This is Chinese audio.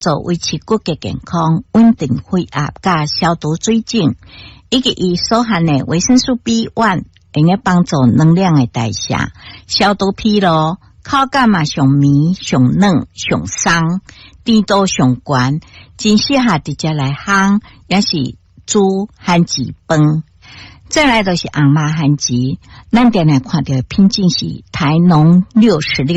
做维持骨骼健康、稳定血压、加消毒水肿，以及伊所含的维生素 B1， 会用帮助能量的代谢、消毒疲劳、口感嘛上绵、上嫩、上松，甜度上悬，真适合直接来烘，也是煮番薯饭。再来就是红麻番薯，咱定定看到的品种是台农66。